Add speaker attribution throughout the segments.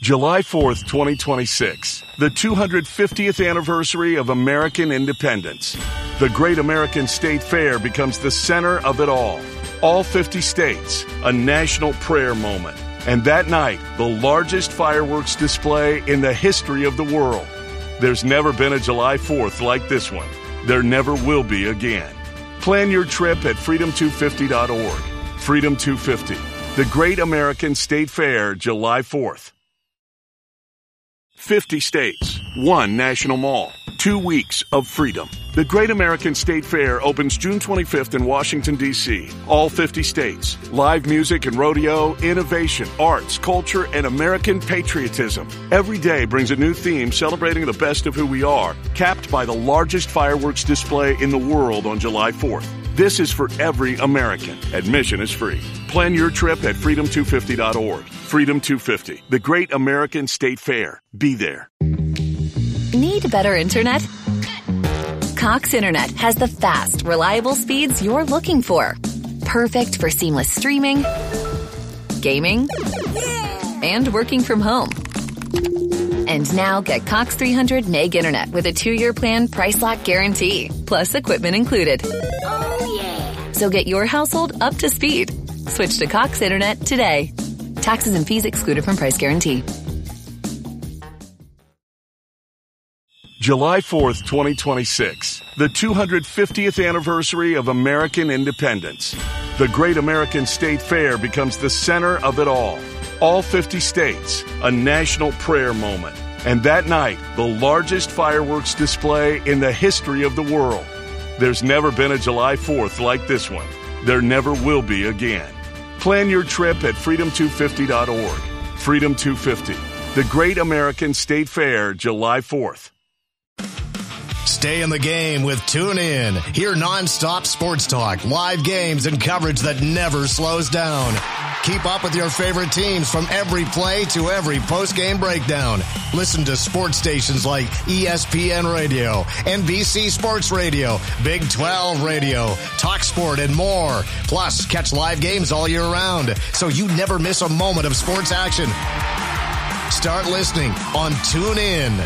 Speaker 1: July 4th, 2026, the 250th anniversary of American independence. The Great American State Fair becomes the center of it all. All 50 states, a national prayer moment. And that night, the largest fireworks display in the history of the world. There's never been a July 4th like this one. There never will be again. Plan your trip at freedom250.org. Freedom 250, the Great American State Fair, July 4th. 50 states, one national mall, 2 weeks of freedom. The Great American State Fair opens June 25th in Washington, D.C. All 50 states. Live music and rodeo, innovation, arts, culture, and American patriotism. Every day brings a new theme celebrating the best of who we are, capped by the largest fireworks display in the world on July 4th. This is for every American. Admission is free. Plan your trip at freedom250.org. Freedom 250, the Great American State Fair. Be there.
Speaker 2: Need better internet? Cox Internet has the fast, reliable speeds you're looking for. Perfect for seamless streaming, gaming, and working from home. And now get Cox 300 meg internet with a 2-year plan price lock guarantee, plus equipment included.
Speaker 3: Oh, yeah.
Speaker 2: So get your household up to speed. Switch to Cox Internet today. Taxes and fees excluded from price guarantee.
Speaker 1: July 4th, 2026, the 250th anniversary of American independence. The Great American State Fair becomes the center of it all. All 50 states, a national prayer moment. And that night, the largest fireworks display in the history of the world. There's never been a July 4th like this one. There never will be again. Plan your trip at freedom250.org. Freedom 250, the Great American State Fair, July 4th.
Speaker 4: Stay in the game with TuneIn. Hear nonstop sports talk, live games, and coverage that never slows down. Keep up with your favorite teams from every play to every post-game breakdown. Listen to sports stations like ESPN Radio, NBC Sports Radio, Big 12 Radio, TalkSport, and more. Plus, catch live games all year round, so you never miss a moment of sports action. Start listening on TuneIn.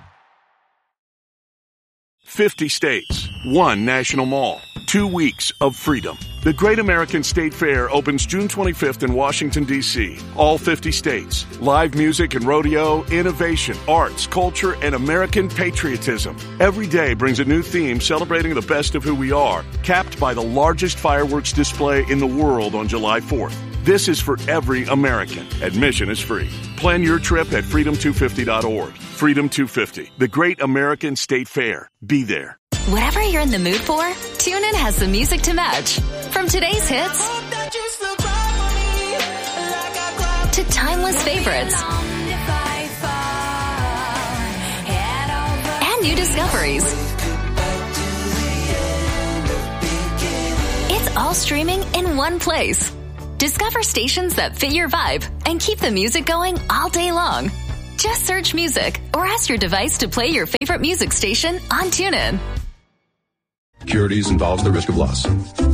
Speaker 1: 50 states, one national mall, 2 weeks of freedom. The Great American State Fair opens June 25th in Washington, D.C. All 50 states. Live music and rodeo, innovation, arts, culture, and American patriotism. Every day brings a new theme celebrating the best of who we are, capped by the largest fireworks display in the world on July 4th. This is for every American. Admission is free. Plan your trip at freedom250.org. Freedom 250, the Great American State Fair. Be there.
Speaker 2: Whatever you're in the mood for, TuneIn has the music to match. From today's hits to timeless favorites and new discoveries. It's all streaming in one place. Discover stations that fit your vibe and keep the music going all day long. Just search music or ask your device to play your favorite music station on TuneIn.
Speaker 5: Securities involves the risk of loss.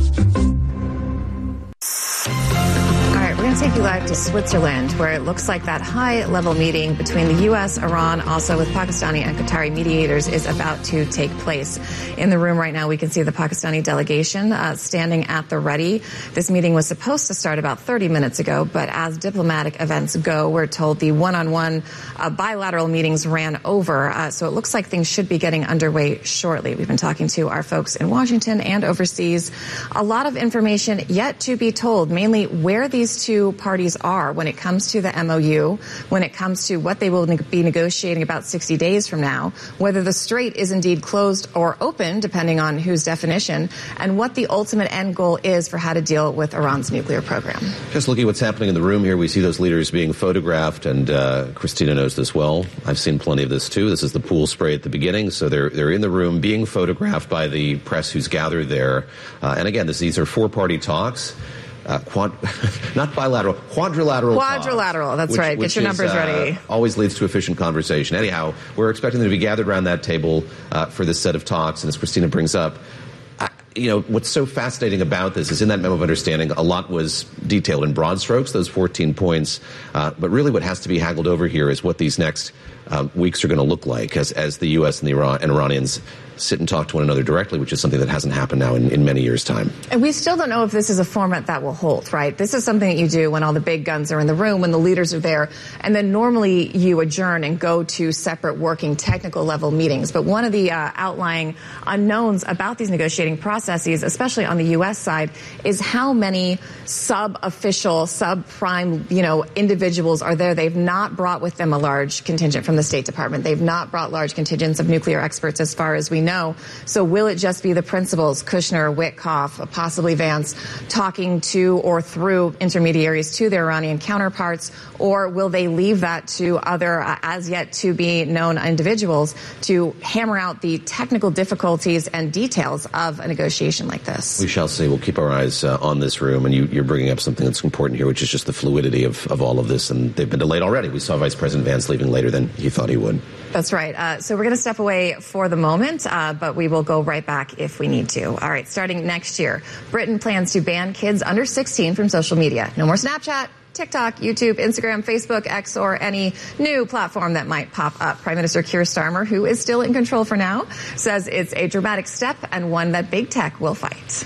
Speaker 6: All right, we're going to take you live to Switzerland, where it looks like that high-level meeting between the U.S., Iran, also with Pakistani and Qatari mediators, is about to take place. In the room right now, we can see the Pakistani delegation standing at the ready. This meeting was supposed to start about 30 minutes ago, but as diplomatic events go, we're told the one-on-one bilateral meetings ran over, so it looks like things should be getting underway shortly. We've been talking to our folks in Washington and overseas. A lot of information yet to be told, mainly where these two parties are when it comes to the MOU, when it comes to what they will be negotiating about 60 days from now, whether the strait is indeed closed or open, depending on whose definition, and what the ultimate end goal is for how to deal with Iran's nuclear program.
Speaker 7: Just looking at what's happening in the room here, we see those leaders being photographed, and Christina knows this well. I've seen plenty of this too. This is the pool spray at the beginning, so they're in the room being photographed by the press who's gathered there. And again, these are four-party talks. Not bilateral, quadrilateral.
Speaker 6: Quadrilateral, that's right. Get your numbers ready.
Speaker 7: Always leads to efficient conversation. Anyhow, we're expecting them to be gathered around that table for this set of talks. And as Christina brings up, what's so fascinating about this is in that memo of understanding, a lot was detailed in broad strokes, those 14 points. But really what has to be haggled over here is what these next weeks are going to look like as the U.S. and the Iranians sit and talk to one another directly, which is something that hasn't happened now in many years' time.
Speaker 6: And we still don't know if this is a format that will hold, right? This is something that you do when all the big guns are in the room, when the leaders are there, and then normally you adjourn and go to separate working technical level meetings. But one of the outlying unknowns about these negotiating processes, especially on the U.S. side, is how many sub-official, sub-prime, individuals are there. They've not brought with them a large contingent from the State Department. They've not brought large contingents of nuclear experts as far as we know. So will it just be the principals, Kushner, Witkoff, possibly Vance, talking to or through intermediaries to their Iranian counterparts, or will they leave that to other as yet to be known individuals to hammer out the technical difficulties and details of a negotiation like this?
Speaker 7: We shall see. We'll keep our eyes on this room, and you're bringing up something that's important here, which is just the fluidity of all of this, and they've been delayed already. We saw Vice President Vance leaving later than he thought he would.
Speaker 6: That's right. So we're going to step away for the moment, but we will go right back if we need to. All right, starting next year, Britain plans to ban kids under 16 from social media. No more Snapchat, TikTok, YouTube, Instagram, Facebook, X, or any new platform that might pop up. Prime Minister Keir Starmer, who is still in control for now, says it's a dramatic step and one that big tech will fight.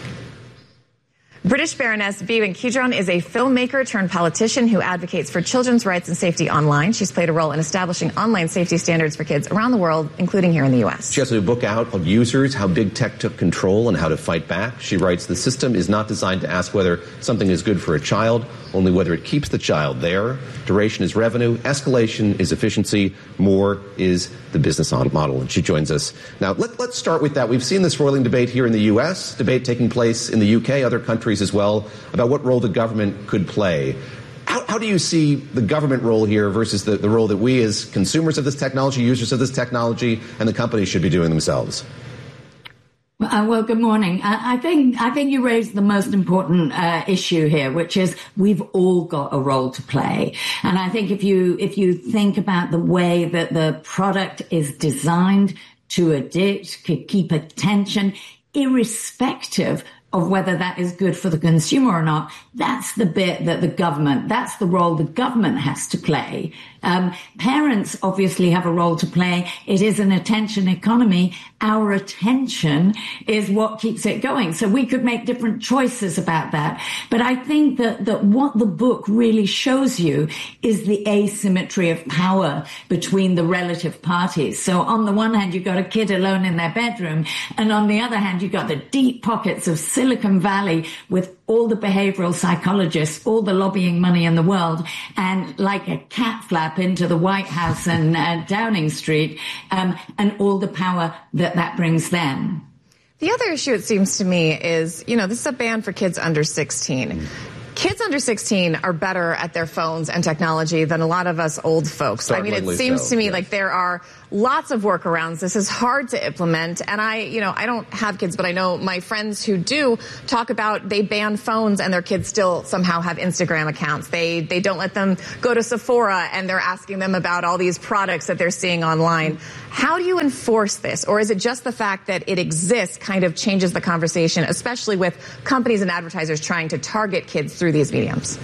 Speaker 6: British Baroness Bewan Kidron is a filmmaker turned politician who advocates for children's rights and safety online. She's played a role in establishing online safety standards for kids around the world, including here in the U.S.
Speaker 7: She has a book out called Users, How Big Tech Took Control and How to Fight Back. She writes, the system is not designed to ask whether something is good for a child, only whether it keeps the child there. Duration is revenue. Escalation is efficiency. More is the business model. And she joins us. Now, let's start with that. We've seen this roiling debate here in the U.S., debate taking place in the U.K., other countries as well, about what role the government could play. How do you see the government role here versus the role that we as consumers of this technology, users of this technology, and the companies should be doing themselves?
Speaker 8: Well, good morning. I think you raised the most important issue here, which is we've all got a role to play. And I think if you think about the way that the product is designed to addict, to keep attention, irrespective of whether that is good for the consumer or not, that's the bit that that's the role the government has to play. Parents obviously have a role to play. It is an attention economy. Our attention is what keeps it going. So we could make different choices about that. But I think that what the book really shows you is the asymmetry of power between the relative parties. So on the one hand, you've got a kid alone in their bedroom. And on the other hand, you've got the deep pockets of Silicon Valley with all the behavioral psychologists, all the lobbying money in the world, and like a cat flap into the White House and Downing Street, and all the power that brings them.
Speaker 6: The other issue, it seems to me, is, this is a ban for kids under 16. Kids under 16 are better at their phones and technology than a lot of us old folks. I mean, it seems to me like there are lots of workarounds. This is hard to implement. And I don't have kids, but I know my friends who do talk about they ban phones and their kids still somehow have Instagram accounts. They don't let them go to Sephora and they're asking them about all these products that they're seeing online. How do you enforce this? Or is it just the fact that it exists kind of changes the conversation, especially with companies and advertisers trying to target kids through these mediums?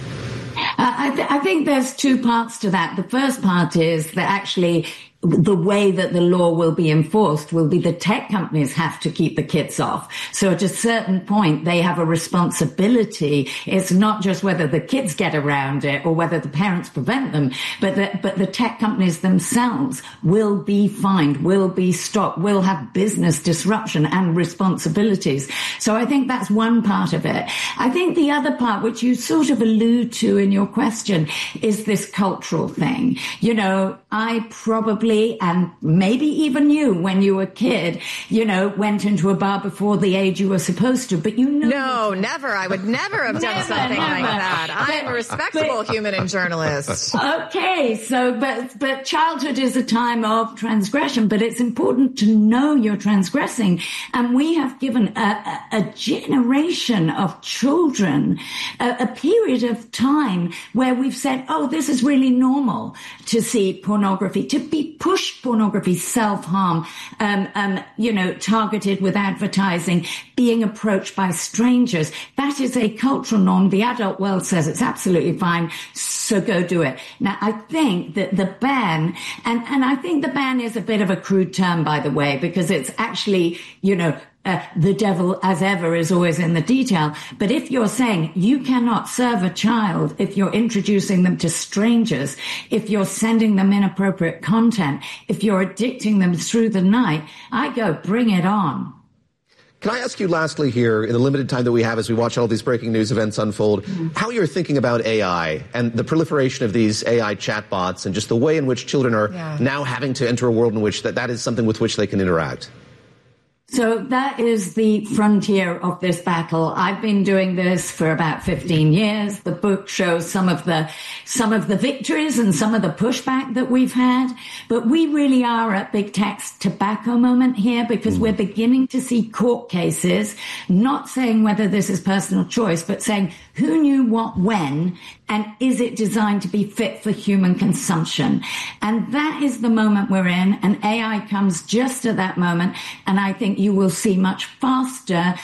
Speaker 8: I think there's two parts to that. The first part is that actually the way that the law will be enforced will be the tech companies have to keep the kids off. So at a certain point, they have a responsibility. It's not just whether the kids get around it or whether the parents prevent them, but the tech companies themselves will be fined, will be stopped, will have business disruption and responsibilities. So I think that's one part of it. I think the other part, which you sort of allude to in your question, is this cultural thing. I probably, and maybe even you, when you were a kid, went into a bar before the age you were supposed to, but
Speaker 6: No, never. I would never have done something like that. I am a respectable human and journalist.
Speaker 8: Okay, so, but childhood is a time of transgression, but it's important to know you're transgressing. And we have given a generation of children a period of time where we've said, oh, this is really normal to see pornography, to be push pornography, self-harm, targeted with advertising, being approached by strangers. That is a cultural norm. The adult world says it's absolutely fine, so go do it. Now, I think that the ban, and I think the ban is a bit of a crude term, by the way, because it's actually, the devil, as ever, is always in the detail. But if you're saying you cannot serve a child, if you're introducing them to strangers, if you're sending them inappropriate content, if you're addicting them through the night, I go, bring it on.
Speaker 7: Can I ask you lastly here, in the limited time that we have as we watch all these breaking news events unfold, how you're thinking about AI and the proliferation of these AI chatbots and just the way in which children are now having to enter a world in which that is something with which they can interact?
Speaker 8: So that is the frontier of this battle. I've been doing this for about 15 years. The book shows some of the victories and some of the pushback that we've had. But we really are at big tech's tobacco moment here, because we're beginning to see court cases, not saying whether this is personal choice, but saying who knew what when, and is it designed to be fit for human consumption? And that is the moment we're in, and AI comes just at that moment. And I think you will see much faster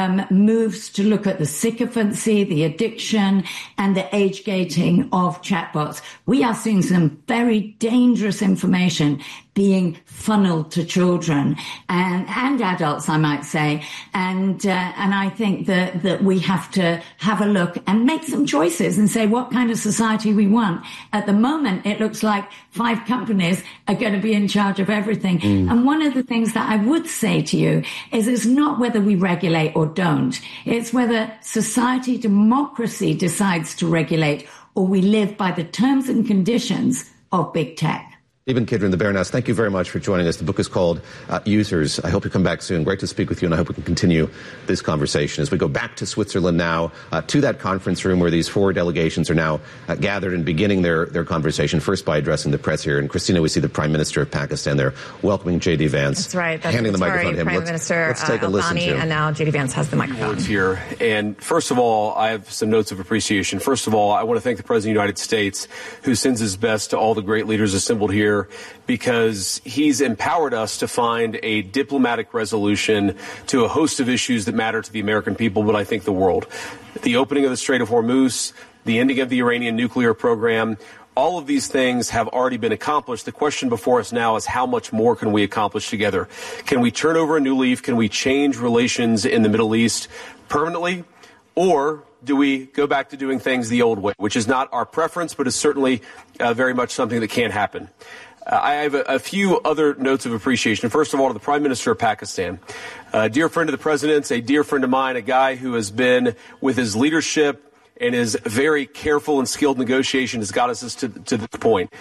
Speaker 8: moves to look at the sycophancy, the addiction, and the age gating of chatbots. We are seeing some very dangerous information being funneled to children and adults, I might say. And I think that we have to have a look and make some choices and say what kind of society we want. At the moment, it looks like 5 companies are going to be in charge of everything. And one of the things that I would say to you is it's not whether we regulate or don't. It's whether society, democracy decides to regulate, or we live by the terms and conditions of big tech.
Speaker 7: Stephen Kidron, the Baroness, thank you very much for joining us. The book is called Users. I hope you come back soon. Great to speak with you, and I hope we can continue this conversation as we go back to Switzerland now, to that conference room where these 4 delegations are now gathered and beginning their conversation, first by addressing the press here. And Christina, we see the Prime Minister of Pakistan there welcoming J.D. Vance.
Speaker 6: That's right.
Speaker 7: Handing the microphone to him.
Speaker 6: Prime Minister
Speaker 7: let's take a listen to.
Speaker 6: And now J.D. Vance has the microphone.
Speaker 9: Here. And first of all, I have some notes of appreciation. First of all, I want to thank the President of the United States, who sends his best to all the great leaders assembled here, because he's empowered us to find a diplomatic resolution to a host of issues that matter to the American people, but I think the world. The opening of the Strait of Hormuz, the ending of the Iranian nuclear program, all of these things have already been accomplished. The question before us now is how much more can we accomplish together? Can we turn over a new leaf? Can we change relations in the Middle East permanently? Or do we go back to doing things the old way, which is not our preference, but is certainly very much something that can happen? I have a few other notes of appreciation. First of all, to the Prime Minister of Pakistan, a dear friend of the President's, a dear friend of mine, a guy who has been, with his leadership and his very careful and skilled negotiation, has got us to this point.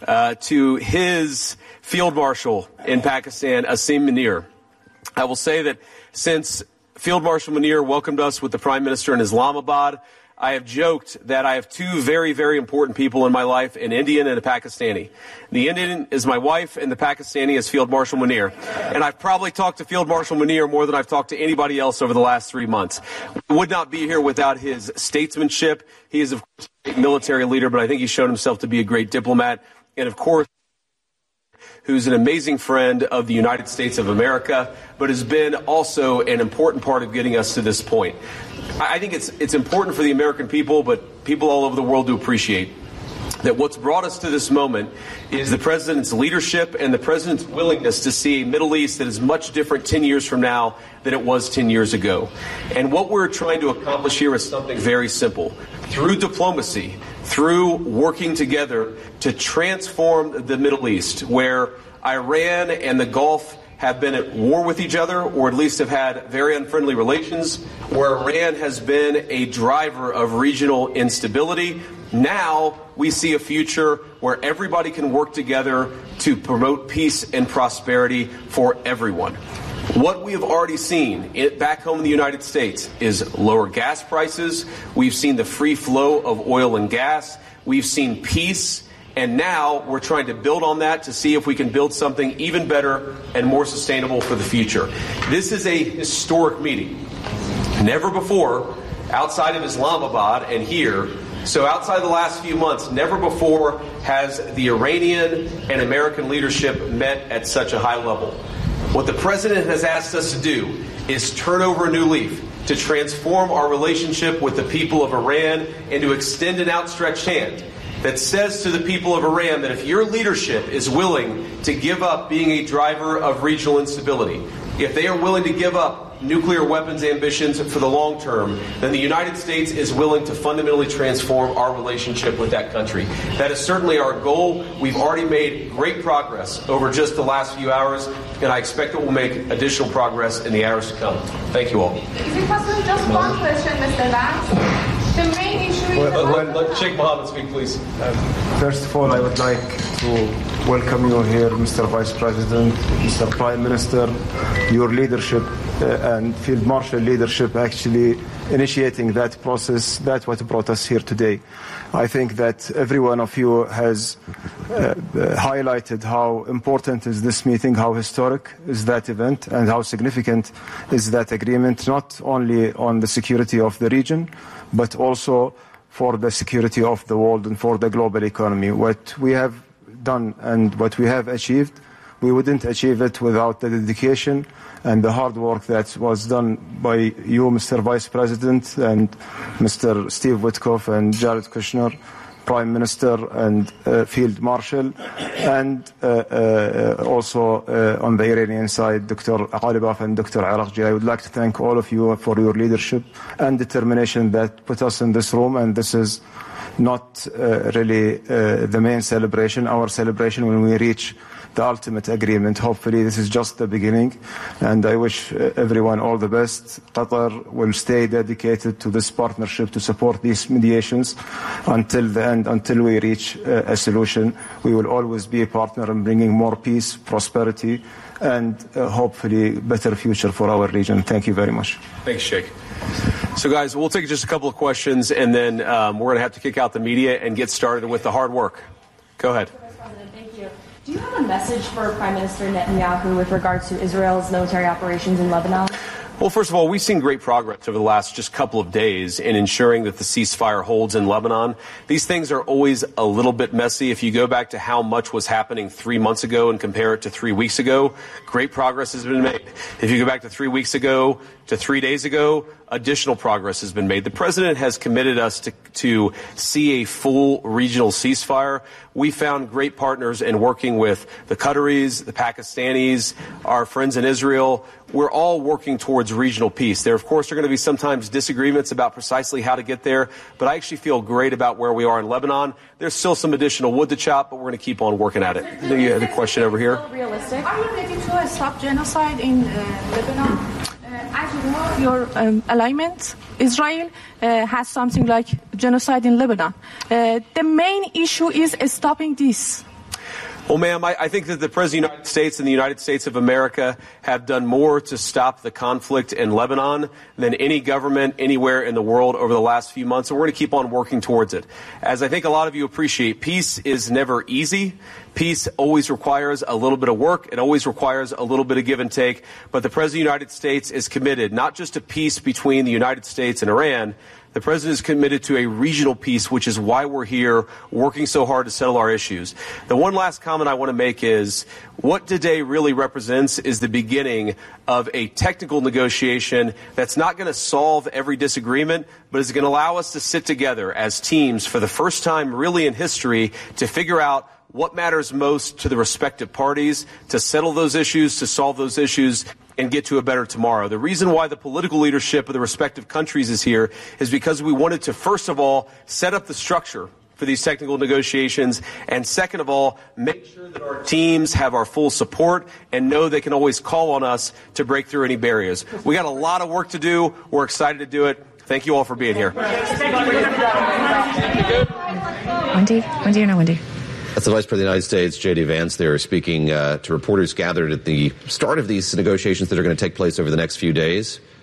Speaker 9: To his Field Marshal in Pakistan, Asim Munir, I will say that since Field Marshal Munir welcomed us with the Prime Minister in Islamabad, I have joked that I have 2 very, very important people in my life, an Indian and a Pakistani. The Indian is my wife, and the Pakistani is Field Marshal Munir. And I've probably talked to Field Marshal Munir more than I've talked to anybody else over the last 3 months. We would not be here without his statesmanship. He is, of course, a military leader, but I think he's shown himself to be a great diplomat. And, of course, who's an amazing friend of the United States of America, but has been also an important part of getting us to this point. I think it's important for the American people, but people all over the world to appreciate that what's brought us to this moment is the President's leadership and the President's willingness to see a Middle East that is much different 10 years from now than it was 10 years ago. And what we're trying to accomplish here is something very simple. Through diplomacy, through working together to transform the Middle East, where Iran and the Gulf have been at war with each other, or at least have had very unfriendly relations, where Iran has been a driver of regional instability. Now we see a future where everybody can work together to promote peace and prosperity for everyone. What we have already seen back home in the United States is lower gas prices. We've seen the free flow of oil and gas. We've seen peace. And now we're trying to build on that to see if we can build something even better and more sustainable for the future. This is a historic meeting. Never before, outside of Islamabad and here, So outside the last few months, never before has the Iranian and American leadership met at such a high level. What the president has asked us to do is turn over a new leaf, to transform our relationship with the people of Iran and to extend an outstretched hand that says to the people of Iran that if your leadership is willing to give up being a driver of regional instability, if they are willing to give up nuclear weapons ambitions for the long term, then the United States is willing to fundamentally transform our relationship with that country. That is certainly our goal. We've already made great progress over just the last few hours, and I expect that we'll make additional progress in the hours to come. Thank you all.
Speaker 10: Is it possible just one question, Mr. Vance? The main issue is...
Speaker 9: Let Sheikh Mohammed speak, please.
Speaker 11: First of all, I would like to welcome you here, Mr. Vice President, Mr. Prime Minister, your leadership and Field Marshal leadership actually initiating that process. That's what brought us here today. I think that every one of you has highlighted how important is this meeting, how historic is that event, and how significant is that agreement, not only on the security of the region, but also for the security of the world and for the global economy. What we have done and what we have achieved, we wouldn't achieve it without the dedication and the hard work that was done by you, Mr. Vice President, and Mr. Steve Witkoff and Jared Kushner, Prime Minister and Field Marshal, and also on the Iranian side, Dr. Ghalibaf and Dr. Araqji. I would like to thank all of you for your leadership and determination that put us in this room, and this is not really the main celebration. Our celebration when we reach the ultimate agreement. Hopefully this is just the beginning, and I wish everyone all the best. Qatar will stay dedicated to this partnership to support these mediations until the end, until we reach a solution. We will always be a partner in bringing more peace, prosperity, and hopefully better future for our region. Thank you very much.
Speaker 9: Thanks, Sheikh. So guys, we'll take just a couple of questions, and then we're going to have to kick out the media and get started with the hard work. Go ahead.
Speaker 12: Do you have a message for Prime Minister Netanyahu with regards to Israel's military operations in Lebanon?
Speaker 9: Well, first of all, we've seen great progress over the last just couple of days in ensuring that the ceasefire holds in Lebanon. These things are always a little bit messy. If you go back to how much was happening 3 months ago and compare it to 3 weeks ago, great progress has been made. If you go back to 3 weeks ago to 3 days ago, additional progress has been made. The president has committed us to see a full regional ceasefire. We found great partners in working with the Qataris, the Pakistanis, our friends in Israel. We're all working towards regional peace. There, of course, are going to be sometimes disagreements about precisely how to get there, but I actually feel great about where we are in Lebanon. There's still some additional wood to chop, but we're going to keep on working at it. You had a question over here.
Speaker 12: Realistic.
Speaker 10: Are you ready to stop genocide in Lebanon? As you know, your alignment, Israel has something like genocide in Lebanon. The main issue is stopping this.
Speaker 9: Well, ma'am, I think that the President of the United States and the United States of America have done more to stop the conflict in Lebanon than any government anywhere in the world over the last few months, and we're going to keep on working towards it. As I think a lot of you appreciate, peace is never easy. Peace always requires a little bit of work. It always requires a little bit of give and take. But the President of the United States is committed not just to peace between the United States and Iran. The president is committed to a regional peace, which is why we're here working so hard to settle our issues. The one last comment I want to make is what today really represents is the beginning of a technical negotiation that's not going to solve every disagreement, but is going to allow us to sit together as teams for the first time really in history to figure out what matters most to the respective parties, to settle those issues, to solve those issues, and get to a better tomorrow. The reason why the political leadership of the respective countries is here is because we wanted to, first of all, set up the structure for these technical negotiations, and second of all, make sure that our teams have our full support and know they can always call on us to break through any barriers. We got a lot of work to do. We're excited to do it. Thank you all for being here.
Speaker 6: Wendy, or no Wendy?
Speaker 7: That's the Vice President of the United States, J.D. Vance, there speaking to reporters gathered at the start of these negotiations that are going to take place over the next few days.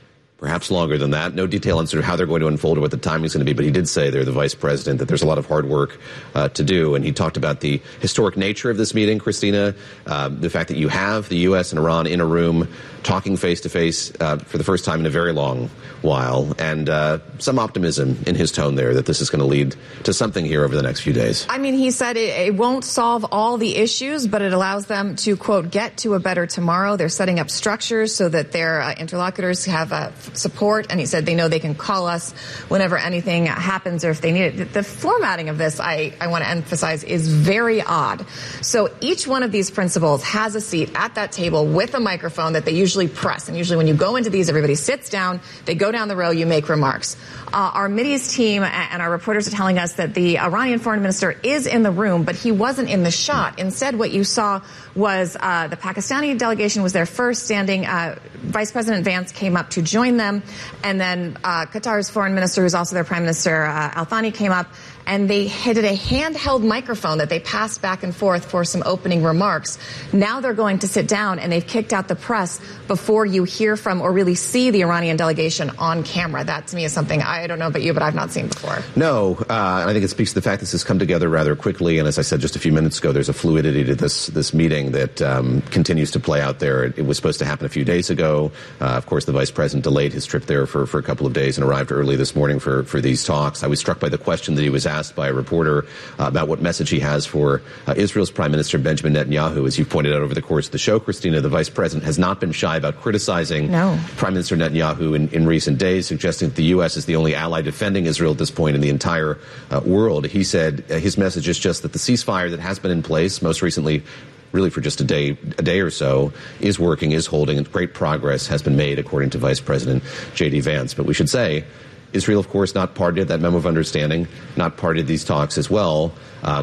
Speaker 7: perhaps longer than that. No detail on sort of how they're going to unfold or what the timing is going to be, but he did say there, the vice president, that there's a lot of hard work to do. And he talked about the historic nature of this meeting, Christina, the fact that you have the U.S. and Iran in a room talking face-to-face for the first time in a very long while, and some optimism in his tone there that this is going to lead to something here over the next few days.
Speaker 6: I mean, he said it won't solve all the issues, but it allows them to, quote, get to a better tomorrow. They're setting up structures so that their interlocutors have support, and he said they know they can call us whenever anything happens or if they need it. The formatting of this, I want to emphasize, is very odd. So each one of these principals has a seat at that table with a microphone that they usually press. And usually when you go into these, everybody sits down, they go down the row, you make remarks. Our Mideast team and our reporters are telling us that the Iranian foreign minister is in the room, but he wasn't in the shot. Instead, what you saw was the Pakistani delegation was there first, standing. Vice President Vance came up to join them, and then Qatar's foreign minister, who's also their prime minister, Al Thani, came up, and they hit a handheld microphone that they passed back and forth for some opening remarks. Now they're going to sit down, and they've kicked out the press before you hear from or really see the Iranian delegation on camera. That, to me, is something I don't know about you, but I've not seen before.
Speaker 7: No, I think it speaks to the fact this has come together rather quickly, and as I said just a few minutes ago, there's a fluidity to this meeting that continues to play out there. It was supposed to happen a few days ago. Of course, the vice president delayed his trip there for a couple of days and arrived early this morning for these talks. I was struck by the question that he was asked by a reporter about what message he has for Israel's Prime Minister Benjamin Netanyahu. As you've pointed out over the course of the show, Christina, the vice president has not been shy about criticizing Prime Minister Netanyahu in recent days, suggesting that the U.S. is the only ally defending Israel at this point in the entire world. He said his message is just that the ceasefire that has been in place, most recently really for just a day or so, is working, is holding, and great progress has been made, according to Vice President J.D. Vance. But we should say, Israel, of course, not party to that memo of understanding, not party to these talks as well.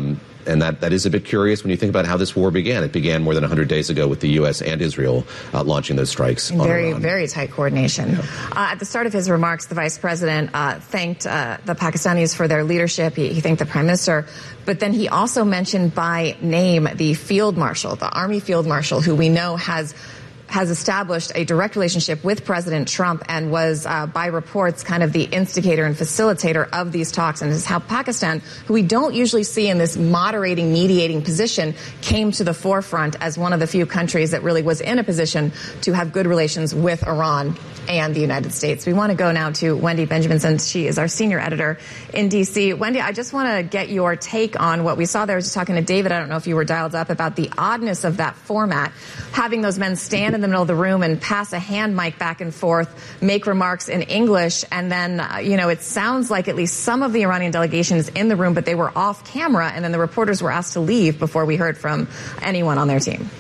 Speaker 7: And that is a bit curious when you think about how this war began. It began more than 100 days ago with the U.S. and Israel launching those strikes on Iran.
Speaker 6: Very tight coordination. Yeah. At the start of his remarks, the vice president thanked the Pakistanis for their leadership. He thanked the prime minister. But then he also mentioned by name the field marshal, the Army field marshal, who we know has established a direct relationship with President Trump and was, by reports, kind of the instigator and facilitator of these talks. And this is how Pakistan, who we don't usually see in this moderating, mediating position, came to the forefront as one of the few countries that really was in a position to have good relations with Iran and the United States. We want to go now to Wendy Benjaminson. She is our senior editor in D.C. Wendy, I just want to get your take on what we saw there. I was just talking to David. I don't know if you were dialed up about the oddness of that format, having those men stand in the middle of the room and pass a hand mic back and forth, make remarks in English, and then, it sounds like at least some of the Iranian delegation is in the room, but they were off camera, and then the reporters were asked to leave before we heard from anyone on their team.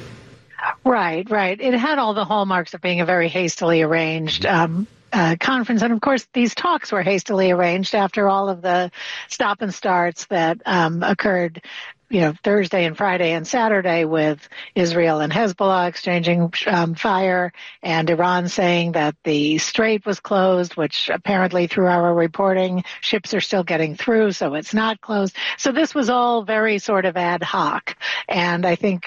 Speaker 13: Right. It had all the hallmarks of being a very hastily arranged conference. And of course, these talks were hastily arranged after all of the stop and starts that occurred, Thursday and Friday and Saturday, with Israel and Hezbollah exchanging fire, and Iran saying that the strait was closed, which apparently through our reporting, ships are still getting through, so it's not closed. So this was all very sort of ad hoc. And I think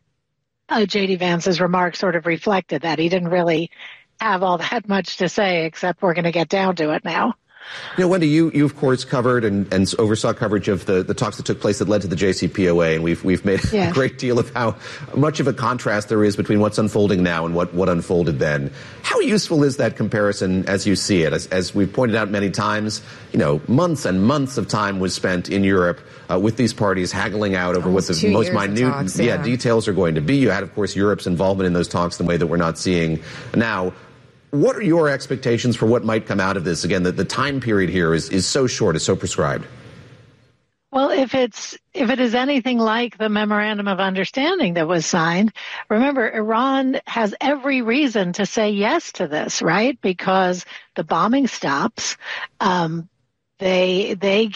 Speaker 13: J.D. Vance's remarks sort of reflected that. He didn't really have all that much to say, except we're going to get down to it now.
Speaker 7: Wendy, you of course covered and oversaw coverage of the talks that took place that led to the JCPOA, and we've made a great deal of how much of a contrast there is between what's unfolding now and what unfolded then. How useful is that comparison as you see it? As we've pointed out many times, months and months of time was spent in Europe with these parties haggling out over what the most minute talks, details are going to be. You had, of course, Europe's involvement in those talks in a way that we're not seeing now. What are your expectations for what might come out of this? Again, the time period here is so short, is so prescribed.
Speaker 13: Well, if it is anything like the memorandum of understanding that was signed, remember, Iran has every reason to say yes to this, right? Because the bombing stops. They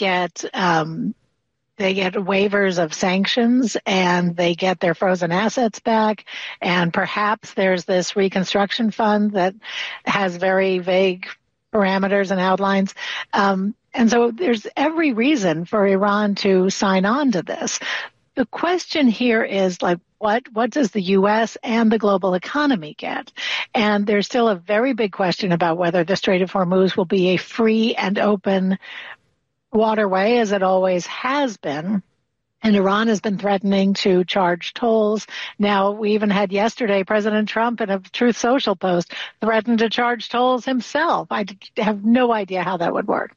Speaker 13: get waivers of sanctions, and they get their frozen assets back. And perhaps there's this reconstruction fund that has very vague parameters and outlines. And so there's every reason for Iran to sign on to this. The question here is, what does the U.S. and the global economy get? And there's still a very big question about whether the Strait of Hormuz will be a free and open waterway, as it always has been. And Iran has been threatening to charge tolls. Now, we even had yesterday President Trump in a Truth Social post threatened to charge tolls himself. I have no idea how that would work.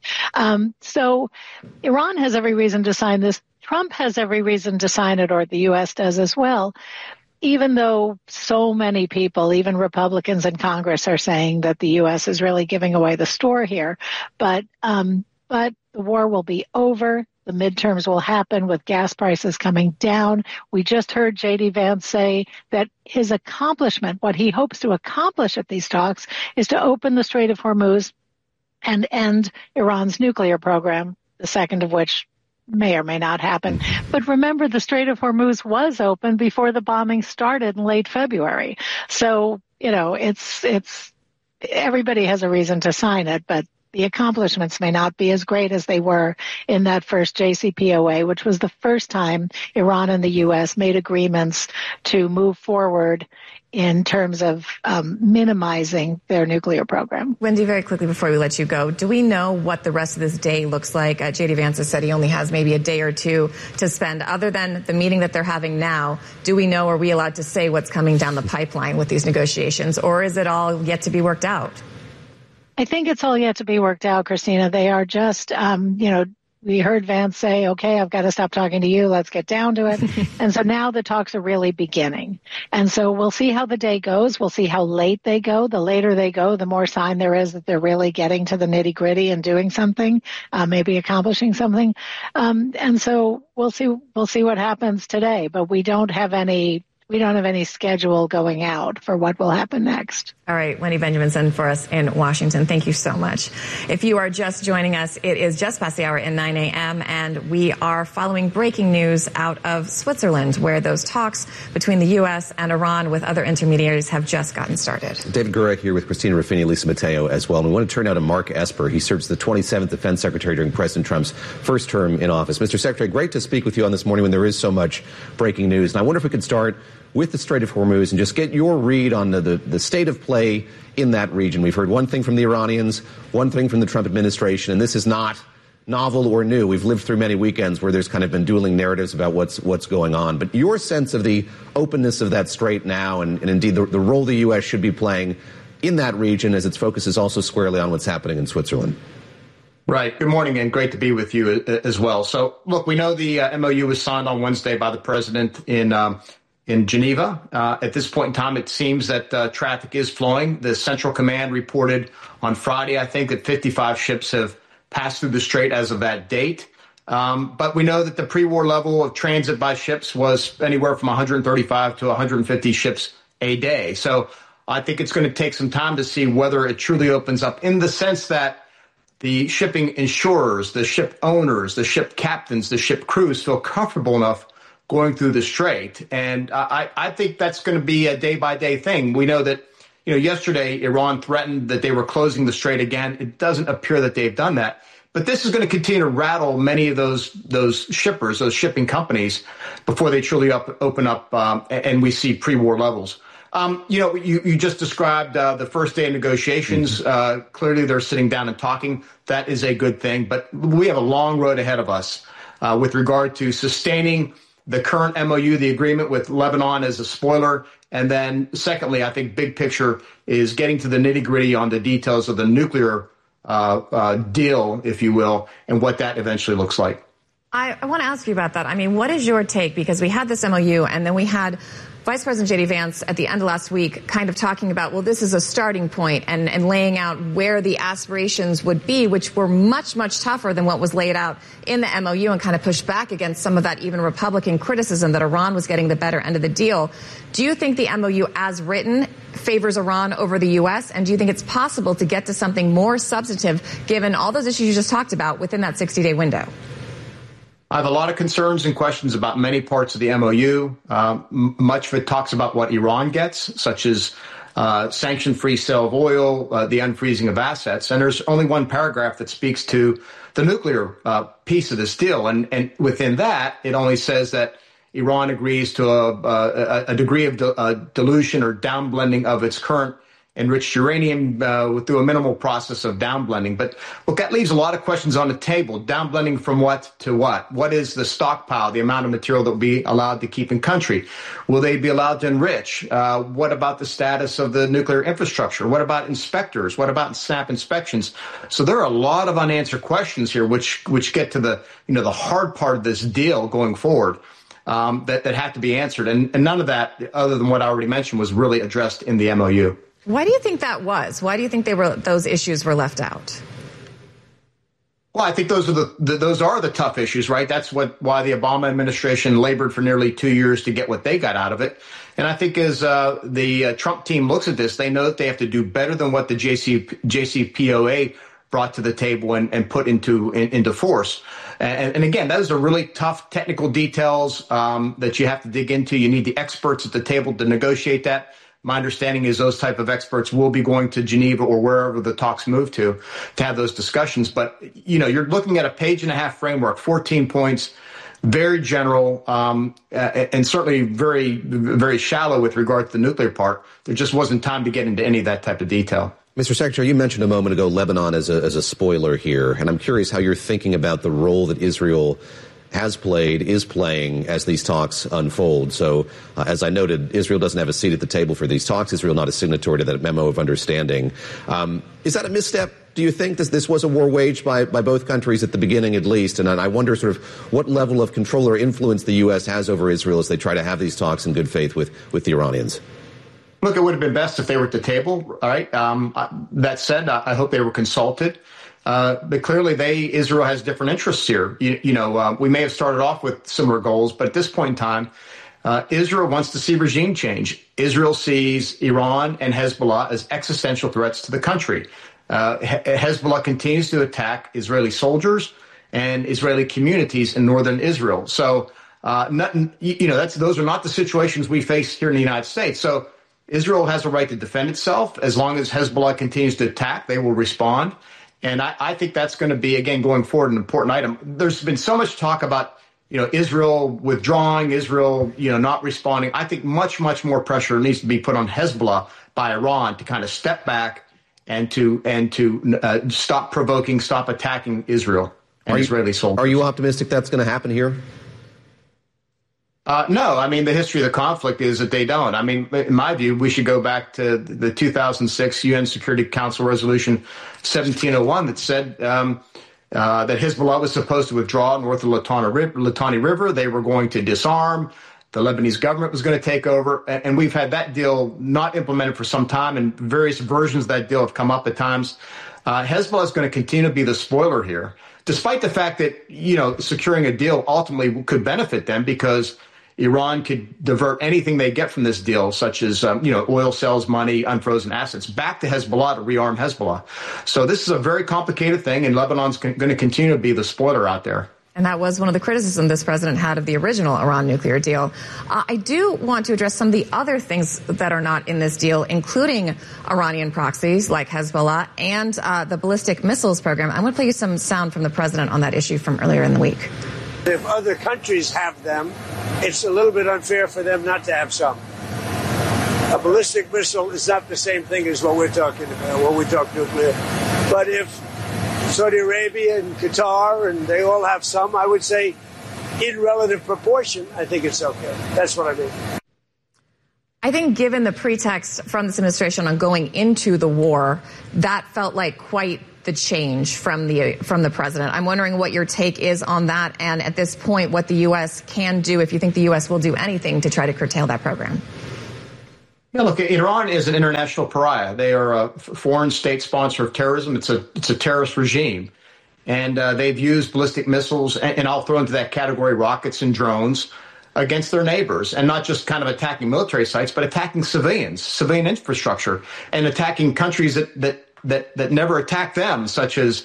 Speaker 13: So Iran has every reason to sign this. Trump has every reason to sign it, or the U.S. does as well, even though so many people, even Republicans in Congress, are saying that the U.S. is really giving away the store here. But the war will be over. The midterms will happen with gas prices coming down. We just heard J.D. Vance say that his accomplishment, what he hopes to accomplish at these talks, is to open the Strait of Hormuz and end Iran's nuclear program, the second of which may or may not happen. But remember, the Strait of Hormuz was open before the bombing started in late February. So, it's everybody has a reason to sign it, but the accomplishments may not be as great as they were in that first JCPOA, which was the first time Iran and the U.S. made agreements to move forward in terms of minimizing their nuclear program.
Speaker 6: Wendy, very quickly before we let you go, do we know what the rest of this day looks like? J.D. Vance has said he only has maybe a day or two to spend. Other than the meeting that they're having now, do we know, are we allowed to say what's coming down the pipeline with these negotiations, or is it all yet to be worked out?
Speaker 13: I think it's all yet to be worked out, Christina. They are just, we heard Vance say, okay, I've got to stop talking to you. Let's get down to it. And so now the talks are really beginning. And so we'll see how the day goes. We'll see how late they go. The later they go, the more sign there is that they're really getting to the nitty gritty and doing something, maybe accomplishing something. And so we'll see what happens today, but we don't have any schedule going out for what will happen next.
Speaker 6: All right, Wendy Benjaminson for us in Washington. Thank you so much. If you are just joining us, it is just past the hour in 9 a.m., and we are following breaking news out of Switzerland, where those talks between the U.S. and Iran with other intermediaries have just gotten started.
Speaker 7: David Gurek here with Christina Ruffini, Lisa Mateo as well. And we want to turn now to Mark Esper. He serves the 27th Defense Secretary during President Trump's first term in office. Mr. Secretary, great to speak with you on this morning when there is so much breaking news. And I wonder if we could start with the Strait of Hormuz and just get your read on the state of play in that region. We've heard one thing from the Iranians, one thing from the Trump administration, and this is not novel or new. We've lived through many weekends where there's kind of been dueling narratives about what's going on. But your sense of the openness of that strait now and indeed the role the U.S. should be playing in that region as its focus is also squarely on what's happening in Switzerland.
Speaker 14: Right. Good morning, and great to be with you as well. So, look, we know the MOU was signed on Wednesday by the president in Geneva. At this point in time, it seems that traffic is flowing. The Central Command reported on Friday, I think, that 55 ships have passed through the strait as of that date. But we know that the pre-war level of transit by ships was anywhere from 135 to 150 ships a day. So I think it's going to take some time to see whether it truly opens up, in the sense that the shipping insurers, the ship owners, the ship captains, the ship crews feel comfortable enough going through the strait. And I think that's going to be a day-by-day thing. We know that, yesterday Iran threatened that they were closing the strait again. It doesn't appear that they've done that. But this is going to continue to rattle many of those shippers, those shipping companies, before they truly open up and we see pre-war levels. You just described the first day of negotiations. Clearly, they're sitting down and talking. That is a good thing. But we have a long road ahead of us with regard to sustaining the current MOU, the agreement with Lebanon as a spoiler. And then secondly, I think big picture is getting to the nitty gritty on the details of the nuclear deal, if you will, and what that eventually looks like.
Speaker 6: I want to ask you about that. I mean, what is your take? Because we had this MOU and then we had Vice President J.D. Vance at the end of last week kind of talking about, well, this is a starting point and laying out where the aspirations would be, which were much, much tougher than what was laid out in the MOU, and kind of pushed back against some of that even Republican criticism that Iran was getting the better end of the deal. Do you think the MOU as written favors Iran over the U.S.? And do you think it's possible to get to something more substantive given all those issues you just talked about within that 60-day window?
Speaker 14: I have a lot of concerns and questions about many parts of the MOU. Much of it talks about what Iran gets, such as sanction-free sale of oil, the unfreezing of assets. And there's only one paragraph that speaks to the nuclear piece of this deal. And within that, it only says that Iran agrees to a degree of dilution or downblending of its current enriched uranium through a minimal process of downblending. But look, that leaves a lot of questions on the table. Downblending from what to what? What is the stockpile, the amount of material that will be allowed to keep in country? Will they be allowed to enrich? What about the status of the nuclear infrastructure? What about inspectors? What about SNAP inspections? So there are a lot of unanswered questions here, which get to the hard part of this deal going forward. That have to be answered. And none of that, other than what I already mentioned, was really addressed in the MOU.
Speaker 6: Why do you think that was? Why do you think those issues were left out?
Speaker 14: Well, I think those are the tough issues, right? That's why the Obama administration labored for nearly 2 years to get what they got out of it. And I think as the Trump team looks at this, they know that they have to do better than what the JCPOA brought to the table and put into force. And again, those are really tough technical details that you have to dig into. You need the experts at the table to negotiate that. My understanding is those type of experts will be going to Geneva or wherever the talks move to have those discussions. But, you're looking at a page-and-a-half framework, 14 points, very general, and certainly very, very shallow with regard to the nuclear part. There just wasn't time to get into any of that type of detail.
Speaker 7: Mr. Secretary, you mentioned a moment ago Lebanon as a spoiler here, and I'm curious how you're thinking about the role that Israel has played, is playing as these talks unfold. So, as I noted, Israel doesn't have a seat at the table for these talks. Israel not a signatory to that memo of understanding. Is that a misstep? Do you think this was a war waged by both countries at the beginning, at least? And I wonder sort of what level of control or influence the U.S. has over Israel as they try to have these talks in good faith with the Iranians.
Speaker 14: Look, it would have been best if they were at the table. All right. That said, I hope they were consulted. But clearly, Israel has different interests here. We may have started off with similar goals, but at this point in time, Israel wants to see regime change. Israel sees Iran and Hezbollah as existential threats to the country. Hezbollah continues to attack Israeli soldiers and Israeli communities in northern Israel. So, those are not the situations we face here in the United States. So, Israel has a right to defend itself. As long as Hezbollah continues to attack, they will respond. And I think that's going to be, again, going forward, an important item. There's been so much talk about, Israel withdrawing, Israel, not responding. I think much, much more pressure needs to be put on Hezbollah by Iran to kind of step back and to stop provoking, stop attacking Israel and Israeli soldiers.
Speaker 7: Are you optimistic that's going to happen here?
Speaker 14: No, I mean, the history of the conflict is that they don't. I mean, in my view, we should go back to the 2006 UN Security Council Resolution 1701 that said that Hezbollah was supposed to withdraw north of Litani River. They were going to disarm. The Lebanese government was going to take over. And we've had that deal not implemented for some time, and various versions of that deal have come up at times. Hezbollah is going to continue to be the spoiler here, despite the fact that, securing a deal ultimately could benefit them because Iran could divert anything they get from this deal, such as, oil sales money, unfrozen assets, back to Hezbollah to rearm Hezbollah. So this is a very complicated thing, and Lebanon's going to continue to be the spoiler out there.
Speaker 6: And that was one of the criticisms this president had of the original Iran nuclear deal. I do want to address some of the other things that are not in this deal, including Iranian proxies like Hezbollah and the ballistic missiles program. I'm going to play you some sound from the president on that issue from earlier in the week.
Speaker 15: If other countries have them, it's a little bit unfair for them not to have some. A ballistic missile is not the same thing as what we're talking about when we talk nuclear. But if Saudi Arabia and Qatar, and they all have some, I would say in relative proportion, I think it's okay. That's what I mean.
Speaker 6: I think given the pretext from this administration on going into the war, that felt like quite the change from the president. I'm wondering what your take is on that, and at this point, what the U.S. can do, if you think the U.S. will do anything to try to curtail that program.
Speaker 14: Yeah, look, Iran is an international pariah. They are a foreign state sponsor of terrorism. It's a terrorist regime. And they've used ballistic missiles, and I'll throw into that category rockets and drones, against their neighbors, and not just kind of attacking military sites, but attacking civilian infrastructure, and attacking countries that that never attack them, such as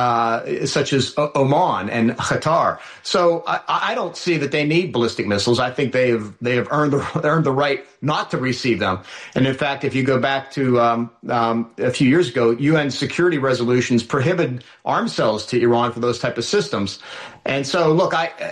Speaker 14: Oman and Qatar. So I don't see that they need ballistic missiles. I think they have earned the right not to receive them. And in fact, if you go back to a few years ago, UN security resolutions prohibited arms sales to Iran for those type of systems. And so, look,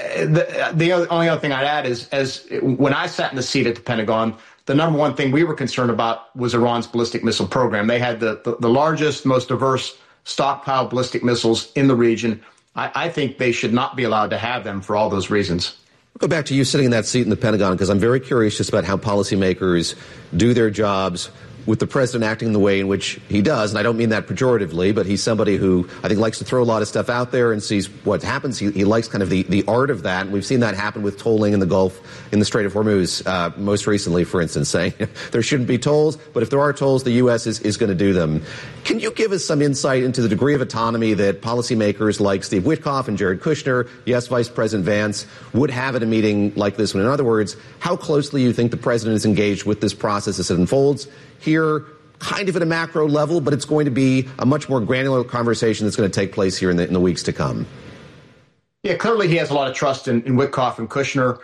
Speaker 14: the only other thing I'd add is, as when I sat in the seat at the Pentagon, the number one thing we were concerned about was Iran's ballistic missile program. They had the largest, most diverse stockpile of ballistic missiles in the region. I think they should not be allowed to have them for all those reasons.
Speaker 7: I'll go back to you sitting in that seat in the Pentagon, because I'm very curious just about how policymakers do their jobs with the president acting the way in which he does. And I don't mean that pejoratively, but he's somebody who I think likes to throw a lot of stuff out there and sees what happens. He likes kind of the art of that. And we've seen that happen with tolling in the Gulf, in the Strait of Hormuz, most recently, for instance, saying there shouldn't be tolls, but if there are tolls, the U.S. is going to do them. Can you give us some insight into the degree of autonomy that policymakers like Steve Witkoff and Jared Kushner, yes, Vice President Vance, would have at a meeting like this one? In other words, how closely you think the president is engaged with this process as it unfolds here, kind of at a macro level, but it's going to be a much more granular conversation that's going to take place here in the weeks to come.
Speaker 14: Yeah, clearly he has a lot of trust in Witkoff and Kushner.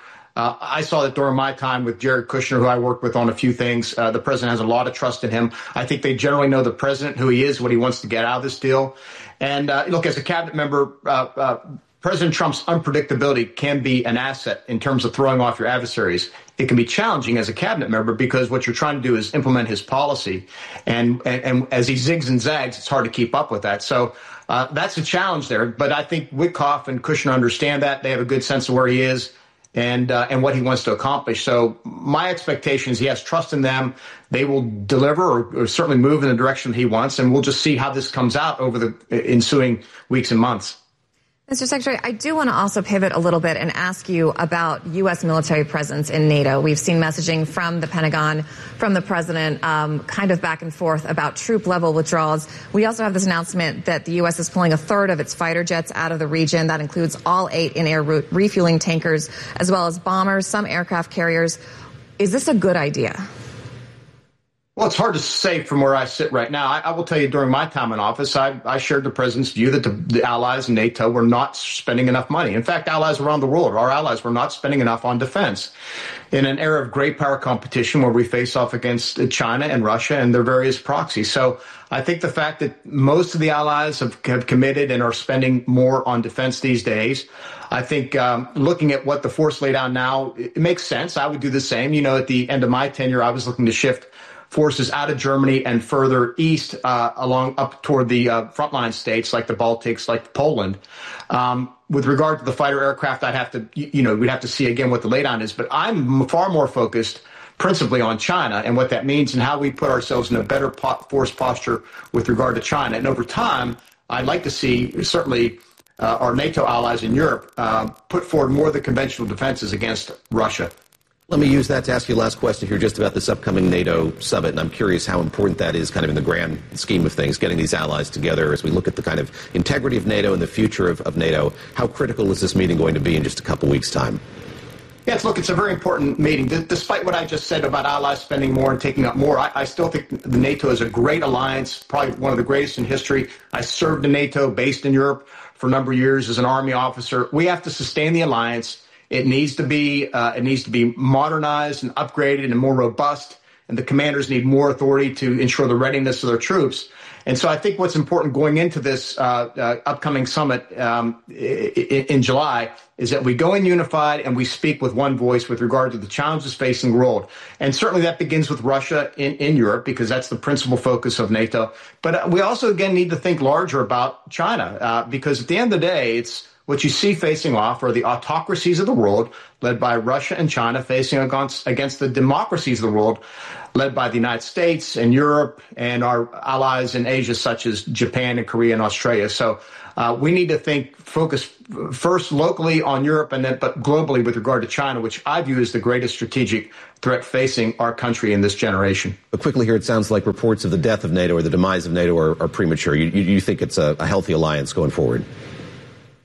Speaker 14: I saw that during my time with Jared Kushner, who I worked with on a few things. The president has a lot of trust in him. I think they generally know the president, who he is, what he wants to get out of this deal. And look, as a cabinet member, President Trump's unpredictability can be an asset in terms of throwing off your adversaries. It can be challenging as a cabinet member because what you're trying to do is implement his policy. And as he zigs and zags, it's hard to keep up with that. So that's a challenge there. But I think Witkoff and Kushner understand that. They have a good sense of where he is and what he wants to accomplish. So my expectation is he has trust in them. They will deliver or certainly move in the direction he wants. And we'll just see how this comes out over the ensuing weeks and months.
Speaker 6: Mr. Secretary, I do want to also pivot a little bit and ask you about U.S. military presence in NATO. We've seen messaging from the Pentagon, from the president, kind of back and forth about troop-level withdrawals. We also have this announcement that the U.S. is pulling a third of its fighter jets out of the region. That includes all 8 in-air refueling tankers, as well as bombers, some aircraft carriers. Is this a good idea?
Speaker 14: Well, it's hard to say from where I sit right now. I will tell you, during my time in office, I shared the president's view that the allies in NATO were not spending enough money. In fact, allies around the world, our allies, were not spending enough on defense. In an era of great power competition where we face off against China and Russia and their various proxies. So I think the fact that most of the allies have committed and are spending more on defense these days, I think looking at what the force laid out now, it makes sense. I would do the same. You know, at the end of my tenure, I was looking to shift forces out of Germany and further east along up toward the frontline states like the Baltics, like Poland. With regard to the fighter aircraft, we'd have to see again what the laydown is. But I'm far more focused principally on China and what that means and how we put ourselves in a better force posture with regard to China. And over time, I'd like to see certainly our NATO allies in Europe put forward more of the conventional defenses against Russia.
Speaker 7: Let me use that to ask you a last question here just about this upcoming NATO summit, and I'm curious how important that is kind of in the grand scheme of things, getting these allies together as we look at the kind of integrity of NATO and the future of NATO. How critical is this meeting going to be in just a couple weeks' time?
Speaker 14: Yes, look, it's a very important meeting. Despite what I just said about allies spending more and taking up more, I still think the NATO is a great alliance, probably one of the greatest in history. I served in NATO, based in Europe for a number of years as an Army officer. We have to sustain the alliance. It needs to be modernized and upgraded and more robust, and the commanders need more authority to ensure the readiness of their troops. And so I think what's important going into this upcoming summit in July is that we go in unified and we speak with one voice with regard to the challenges facing the world. And certainly that begins with Russia in Europe, because that's the principal focus of NATO. But we also, again, need to think larger about China, because at the end of the day, it's what you see facing off are the autocracies of the world, led by Russia and China, facing against the democracies of the world, led by the United States and Europe and our allies in Asia, such as Japan and Korea and Australia. So we need to focus first locally on Europe and then but globally with regard to China, which I view as the greatest strategic threat facing our country in this generation.
Speaker 7: But quickly here, it sounds like reports of the death of NATO or the demise of NATO are premature. You think it's a healthy alliance going forward?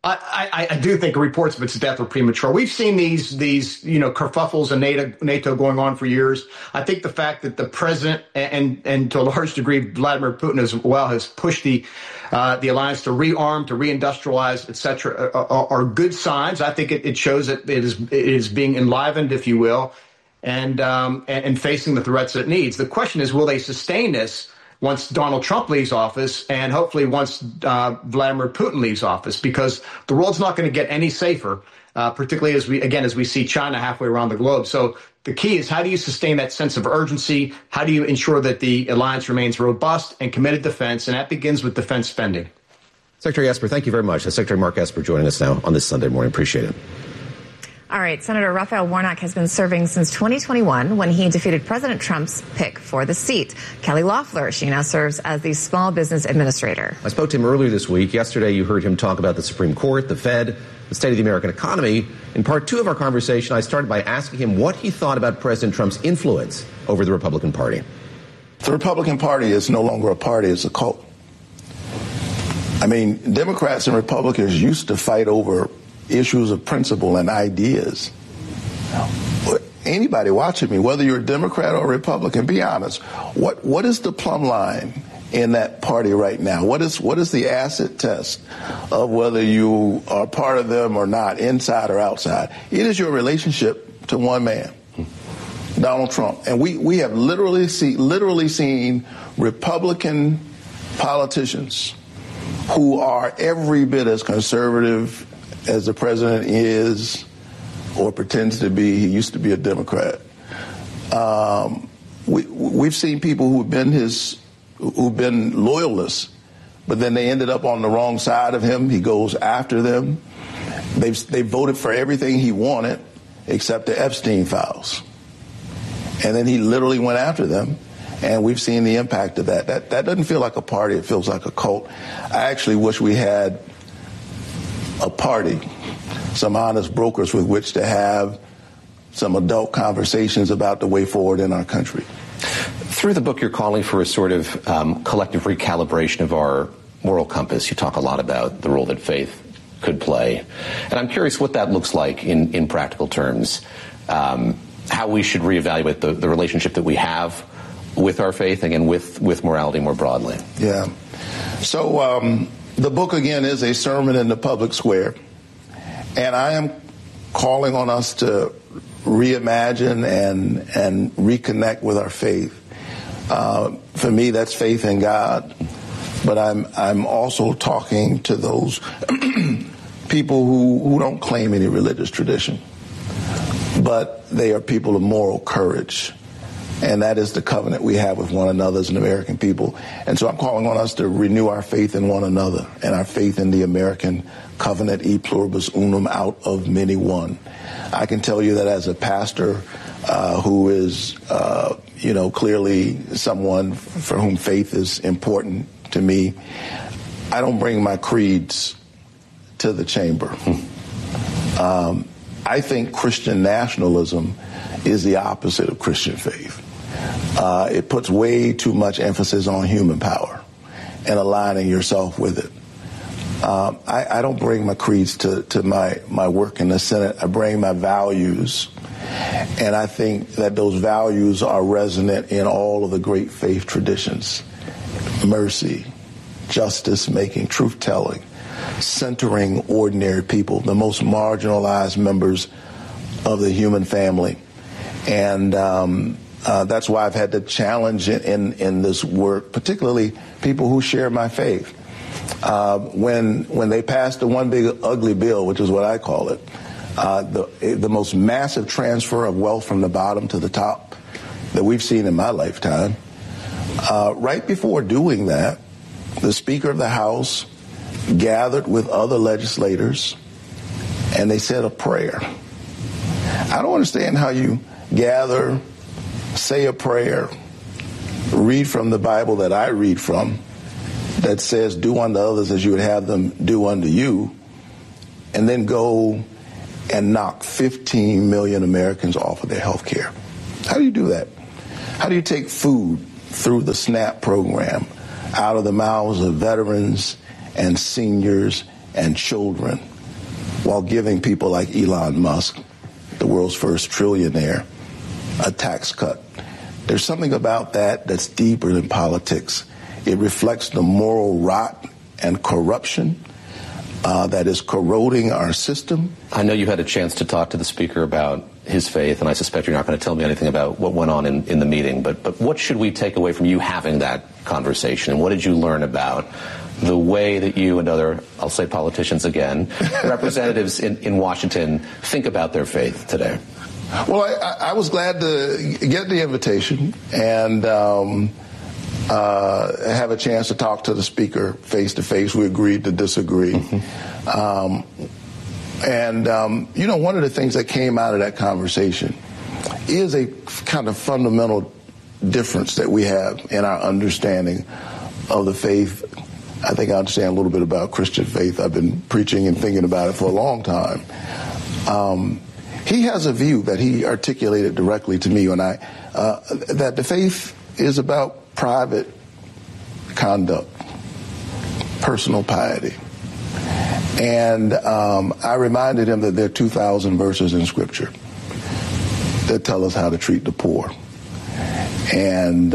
Speaker 14: I do think reports of its death were premature. We've seen these kerfuffles in NATO going on for years. I think the fact that the president and to a large degree Vladimir Putin as well has pushed the alliance to rearm, to reindustrialize, et cetera, are good signs. I think it shows that it is being enlivened, if you will, and facing the threats it needs. The question is, will they sustain this once Donald Trump leaves office and hopefully once Vladimir Putin leaves office, because the world's not going to get any safer, particularly as we see China halfway around the globe. So the key is, how do you sustain that sense of urgency? How do you ensure that the alliance remains robust and committed defense? And that begins with defense spending.
Speaker 7: Secretary Esper, thank you very much. Secretary Mark Esper joining us now on this Sunday morning. Appreciate it.
Speaker 6: All right. Senator Raphael Warnock has been serving since 2021 when he defeated President Trump's pick for the seat. Kelly Loeffler, she now serves as the Small Business Administrator.
Speaker 7: I spoke to him earlier this week. Yesterday, you heard him talk about the Supreme Court, the Fed, the state of the American economy. In part two of our conversation, I started by asking him what he thought about President Trump's influence over the Republican Party.
Speaker 16: The Republican Party is no longer a party, it's a cult. I mean, Democrats and Republicans used to fight over issues of principle and ideas. Anybody watching me, whether you're a Democrat or a Republican, be honest. What is the plumb line in that party right now? What is the acid test of whether you are part of them or not, inside or outside? It is your relationship to one man, Donald Trump. And we have literally seen Republican politicians who are every bit as conservative as the president is or pretends to be. He used to be a Democrat. We've seen people who've been loyalists, but then they ended up on the wrong side of him. He goes after them. They voted for everything he wanted except the Epstein files. And then he literally went after them. And we've seen the impact of that. That doesn't feel like a party. It feels like a cult. I actually wish we had a party, some honest brokers with which to have some adult conversations about the way forward in our country.
Speaker 7: Through the book, you're calling for a sort of collective recalibration of our moral compass. You talk a lot about the role that faith could play. And I'm curious what that looks like in practical terms, how we should reevaluate the relationship that we have with our faith, again, with morality more broadly.
Speaker 16: Yeah. So the book, again, is a sermon in the public square. And I am calling on us to reimagine and reconnect with our faith. For me, that's faith in God. But I'm also talking to those people who don't claim any religious tradition. But they are people of moral courage. And that is the covenant we have with one another as an American people. And so I'm calling on us to renew our faith in one another and our faith in the American covenant, e pluribus unum, out of many one. I can tell you that as a pastor who is, clearly someone for whom faith is important to me, I don't bring my creeds to the chamber. I think Christian nationalism is the opposite of Christian faith. It puts way too much emphasis on human power and aligning yourself with it. I don't bring my creeds to my work in the Senate. I bring my values. And I think that those values are resonant in all of the great faith traditions. Mercy, justice making, truth telling, centering ordinary people, the most marginalized members of the human family. And that's why I've had to challenge in this work, particularly people who share my faith. When they passed the one big ugly bill, which is what I call it, the most massive transfer of wealth from the bottom to the top that we've seen in my lifetime, right before doing that, the Speaker of the House gathered with other legislators and they said a prayer. I don't understand how you gather, say a prayer, read from the Bible that I read from, that says do unto others as you would have them do unto you, and then go and knock 15 million Americans off of their health care. How do you do that? How do you take food through the SNAP program out of the mouths of veterans and seniors and children while giving people like Elon Musk, the world's first trillionaire, a tax cut. There's something about that that's deeper than politics. It reflects the moral rot and corruption that is corroding our system.
Speaker 7: I know you had a chance to talk to the speaker about his faith, and I suspect you're not going to tell me anything about what went on in the meeting, but what should we take away from you having that conversation, and what did you learn about the way that you and other, I'll say politicians again, representatives in Washington think about their faith today?
Speaker 16: Well, I was glad to get the invitation and have a chance to talk to the speaker face to face. We agreed to disagree. Mm-hmm. One of the things that came out of that conversation is a kind of fundamental difference that we have in our understanding of the faith. I think I understand a little bit about Christian faith. I've been preaching and thinking about it for a long time. He has a view that he articulated directly to me when that the faith is about private conduct, personal piety. And I reminded him that there are 2,000 verses in Scripture that tell us how to treat the poor. And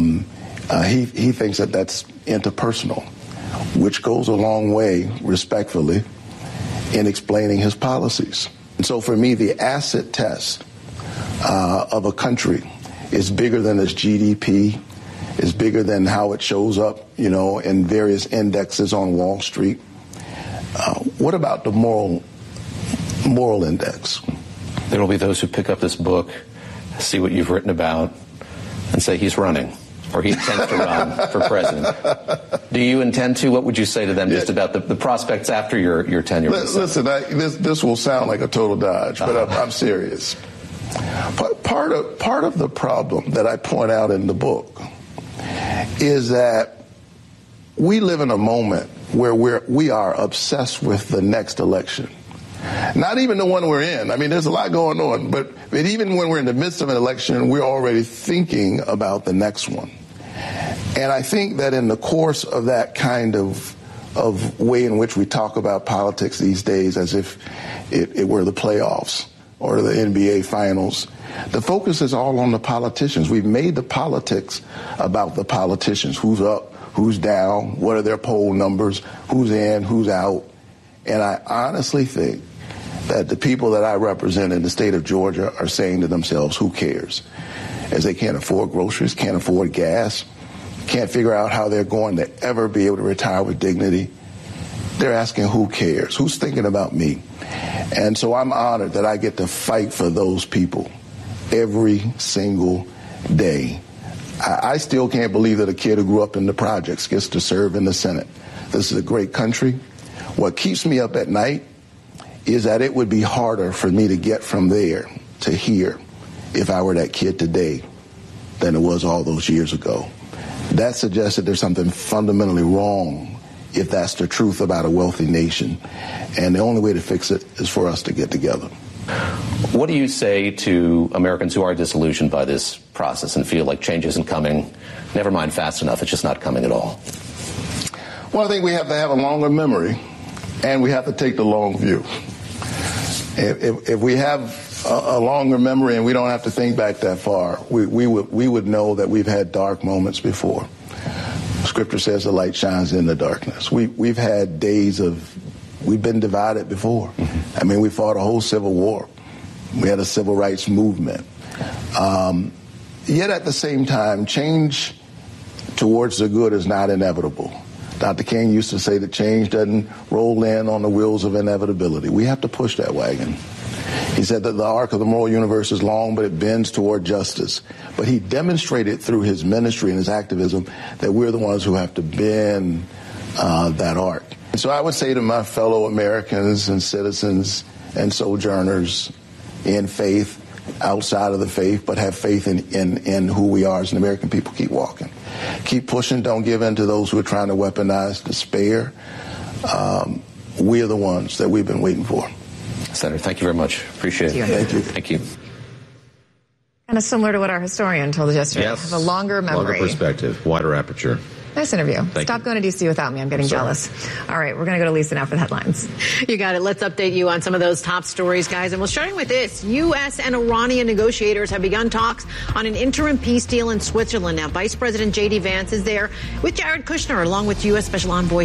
Speaker 16: he thinks that that's interpersonal, which goes a long way, respectfully, in explaining his policies. And so for me, the acid test of a country is bigger than its GDP, is bigger than how it shows up, in various indexes on Wall Street. What about the moral index?
Speaker 7: There will be those who pick up this book, see what you've written about, and say he's running, or he intends to run for president. Do you intend to? What would you say to them just about the prospects after your tenure?
Speaker 16: Listen, this will sound like a total dodge, but I'm serious. Part of the problem that I point out in the book is that we live in a moment where we are obsessed with the next election. Not even the one we're in. I mean, there's a lot going on, but even when we're in the midst of an election, we're already thinking about the next one. And I think that in the course of that kind of way in which we talk about politics these days as if it were the playoffs or the NBA finals, the focus is all on the politicians. We've made the politics about the politicians. Who's up, who's down, what are their poll numbers, who's in, who's out. And I honestly think that the people that I represent in the state of Georgia are saying to themselves, who cares? As they can't afford groceries, can't afford gas, can't figure out how they're going to ever be able to retire with dignity. They're asking, who cares? Who's thinking about me? And so I'm honored that I get to fight for those people every single day. I still can't believe that a kid who grew up in the projects gets to serve in the Senate. This is a great country. What keeps me up at night is that it would be harder for me to get from there to here if I were that kid today than it was all those years ago. That suggests that there's something fundamentally wrong if that's the truth about a wealthy nation. And the only way to fix it is for us to get together.
Speaker 7: What do you say to Americans who are disillusioned by this process and feel like change isn't coming, never mind fast enough, it's just not coming at all?
Speaker 16: Well, I think we have to have a longer memory, and we have to take the long view. If we have a longer memory and we don't have to think back that far, we would know that we've had dark moments before. Scripture says the light shines in the darkness. We've had days we've been divided before. Mm-hmm. I mean, we fought a whole civil war. We had a civil rights movement. Yet at the same time, change towards the good is not inevitable. Dr. King used to say that change doesn't roll in on the wheels of inevitability. We have to push that wagon. He said that the arc of the moral universe is long, but it bends toward justice. But he demonstrated through his ministry and his activism that we're the ones who have to bend that arc. And so I would say to my fellow Americans and citizens and sojourners in faith, outside of the faith, but have faith in who we are as an American people, keep walking. Keep pushing. Don't give in to those who are trying to weaponize despair. We are the ones that we've been waiting for.
Speaker 7: Senator, thank you very much. Appreciate it.
Speaker 16: Thank you.
Speaker 7: Thank you.
Speaker 6: Kind of similar to what our historian told us yesterday.
Speaker 7: Yes.
Speaker 6: Have a longer memory.
Speaker 7: Longer perspective, wider aperture.
Speaker 6: Nice interview. Stop going to D.C. without me. I'm getting jealous. All right, we're going to go to Lisa now for the headlines.
Speaker 17: You got it. Let's update you on some of those top stories, guys. And we're starting with this. U.S. and Iranian negotiators have begun talks on an interim peace deal in Switzerland. Now, Vice President J.D. Vance is there with Jared Kushner, along with U.S. Special Envoy